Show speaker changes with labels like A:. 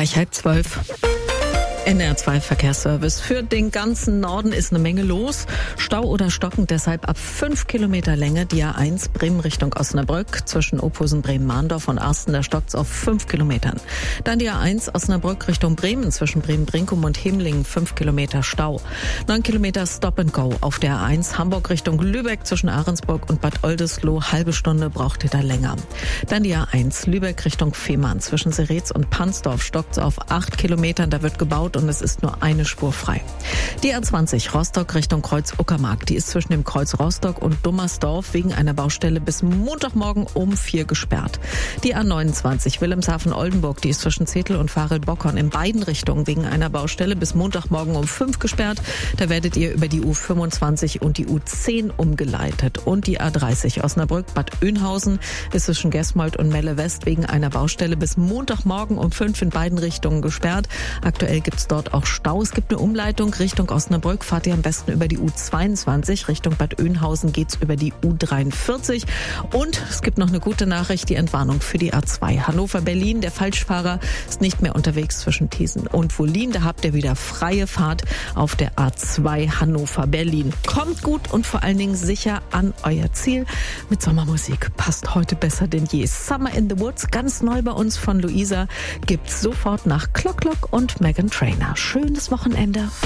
A: Gleich 11:30. NR2 Verkehrsservice. Für den ganzen Norden ist eine Menge los. Stau oder stockend, deshalb ab 5 Kilometer Länge die A1 Bremen Richtung Osnabrück. Zwischen Ophusen, Bremen-Mahndorf und Arsten, da stockt's auf 5 Kilometern. Dann die A1 Osnabrück Richtung Bremen. Zwischen Bremen-Brinkum und Hemlingen 5 Kilometer Stau. 9 Kilometer Stop and Go auf der A1 Hamburg Richtung Lübeck. Zwischen Ahrensburg und Bad Oldesloe halbe Stunde braucht ihr da länger. Dann die A1 Lübeck Richtung Fehmarn. Zwischen Seretz und Pansdorf stockt's auf 8 Kilometern. Da wird gebaut und es ist nur eine Spur frei. Die A20 Rostock Richtung Kreuz-Uckermark, die ist zwischen dem Kreuz Rostock und Dummersdorf wegen einer Baustelle bis Montagmorgen um 4 gesperrt. Die A29 Wilhelmshaven-Oldenburg, die ist zwischen Zetel und Varel-Bockern in beiden Richtungen wegen einer Baustelle bis Montagmorgen um 5 gesperrt. Da werdet ihr über die U25 und die U10 umgeleitet. Und die A30 Osnabrück-Bad Oeynhausen ist zwischen Gesmold und Melle West wegen einer Baustelle bis Montagmorgen um 5 in beiden Richtungen gesperrt. Aktuell gibt es dort auch Stau. Es gibt eine Umleitung Richtung Osnabrück. Fahrt ihr am besten über die U22. Richtung Bad Oeynhausen geht's über die U43. Und es gibt noch eine gute Nachricht, die Entwarnung für die A2 Hannover-Berlin. Der Falschfahrer ist nicht mehr unterwegs zwischen Thiesen und Wollin. Da habt ihr wieder freie Fahrt auf der A2 Hannover-Berlin. Kommt gut und vor allen Dingen sicher an euer Ziel. Mit Sommermusik passt heute besser denn je. Summer in the Woods, ganz neu bei uns von Luisa, gibt's sofort nach Clock Clock und Meghan Trainor. Schönes Wochenende.